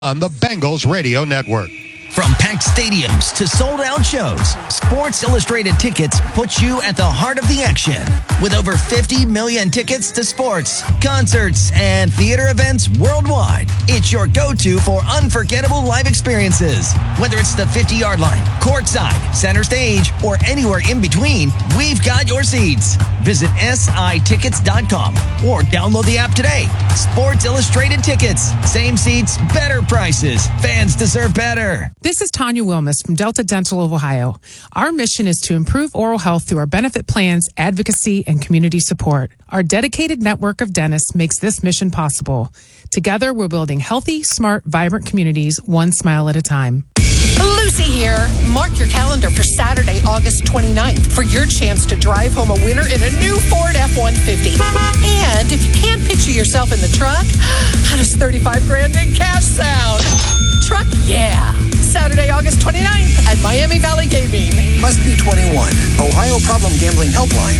on the Bengals Radio Network. From packed stadiums to sold-out shows, Sports Illustrated Tickets puts you at the heart of the action. With over 50 million tickets to sports, concerts, and theater events worldwide, it's your go-to for unforgettable live experiences. Whether it's the 50-yard line, courtside, center stage, or anywhere in between, we've got your seats. Visit SITickets.com or download the app today. Sports Illustrated Tickets. Same seats, better prices. Fans deserve better. This is Tanya Wilmus from Delta Dental of Ohio. Our mission is to improve oral health through our benefit plans, advocacy, and community support. Our dedicated network of dentists makes this mission possible. Together, we're building healthy, smart, vibrant communities, one smile at a time. Lucy here. Mark your calendar for Saturday, August 29th for your chance to drive home a winner in a new Ford F-150. And if you can't picture yourself in the truck, how does 35 grand in cash sound? Truck, yeah. Saturday, August 29th at Miami Valley Gaming. Must be 21. Ohio Problem Gambling Helpline,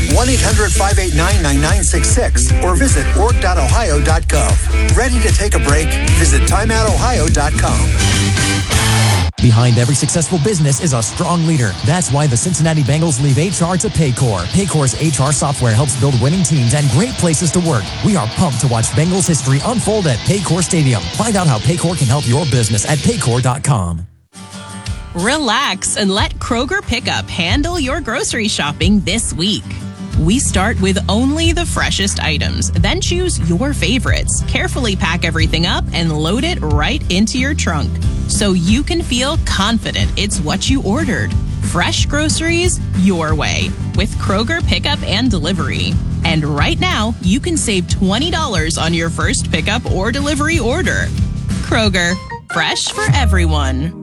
1-800-589-9966 or visit org.ohio.gov. Ready to take a break? Visit timeoutohio.com. Behind every successful business is a strong leader. That's why the Cincinnati Bengals leave HR to Paycor. Paycor's HR software helps build winning teams and great places to work. We are pumped to watch Bengals history unfold at Paycor Stadium. Find out how Paycor can help your business at paycor.com. Relax and let Kroger Pickup handle your grocery shopping this week. We start with only the freshest items, then choose your favorites. Carefully pack everything up and load it right into your trunk so you can feel confident it's what you ordered. Fresh groceries your way with Kroger Pickup and Delivery. And right now, you can save $20 on your first pickup or delivery order. Kroger, fresh for everyone.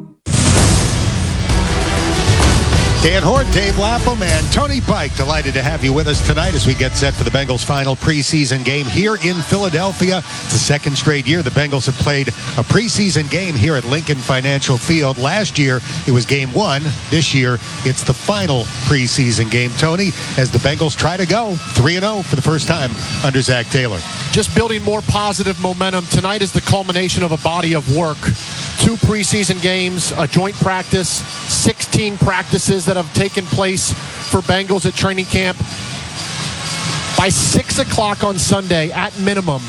Dan Hort, Dave Lapham, and Tony Pike, delighted to have you with us tonight as we get set for the Bengals' final preseason game here in Philadelphia. It's the second straight year the Bengals have played a preseason game here at Lincoln Financial Field. Last year, it was game one. This year, it's the final preseason game, Tony, as the Bengals try to go 3-0 for the first time under Zach Taylor. Just building more positive momentum. Tonight is the culmination of a body of work. 2 preseason games, a joint practice, 16 practices that have taken place for Bengals at training camp. By 6 o'clock on Sunday, at minimum,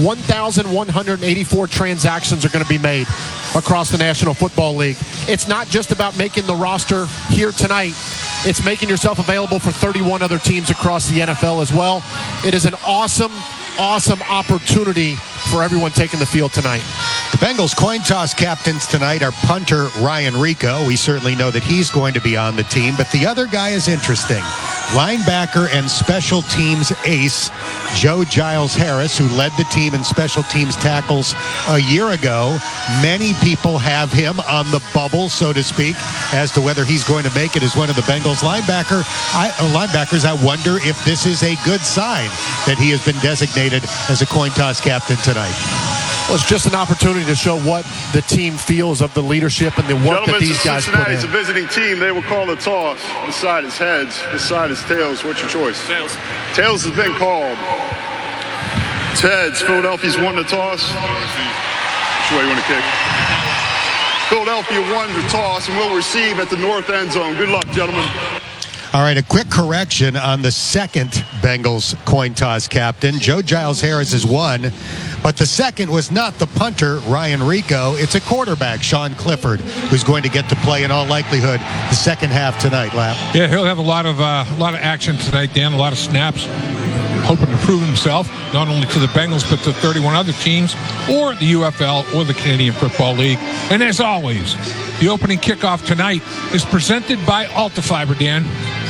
1,184 transactions are going to be made across the National Football League. It's not just about making the roster here tonight. It's making yourself available for 31 other teams across the NFL as well. It is an awesome opportunity for everyone taking the field tonight. The Bengals coin toss captains tonight are punter Ryan Rico. We certainly know that he's going to be on the team, but the other guy is interesting. Linebacker and special teams ace Joe Giles Harris, who led the team in special teams tackles a year ago. Many people have him on the bubble, so to speak, as to whether he's going to make it as one of the Bengals linebackers. I wonder if this is a good sign that he has been designated as a coin toss captain tonight. Well, it's just an opportunity to show what the team feels of the leadership and the work that these guys put in. Cincinnati's a visiting team. They will call the toss. This side is heads. This side is tails. What's your choice? Tails. Tails has been called. It's heads. Philadelphia's won the toss. Which way you want to kick? Philadelphia won the toss and will receive at the north end zone. Good luck, gentlemen. All right, a quick correction on the second Bengals coin toss captain. Joe Giles Harris is one, but the second was not the punter, Ryan Rico. It's a quarterback, Sean Clifford, who's going to get to play in all likelihood the second half tonight, Lap. Yeah, he'll have a lot of action tonight, Dan, a lot of snaps. Hoping to prove himself, not only to the Bengals, but to 31 other teams, or the UFL, or the Canadian Football League. And as always, the opening kickoff tonight is presented by Altifiber, Dan.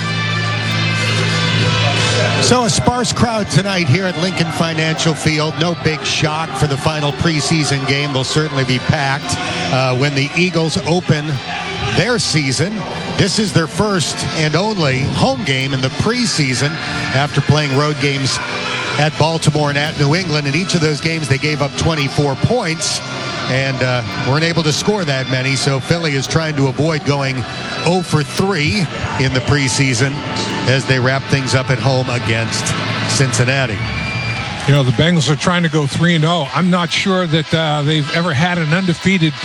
So a sparse crowd tonight here at Lincoln Financial Field. No big shock for the final preseason game. They'll certainly be packed when the Eagles open their season. This is their first and only home game in the preseason after playing road games at Baltimore and at New England. In each of those games, they gave up 24 points and weren't able to score that many. So Philly is trying to avoid going 0 for 3 in the preseason as they wrap things up at home against Cincinnati. You know, the Bengals are trying to go 3-0. I'm not sure that they've ever had an undefeated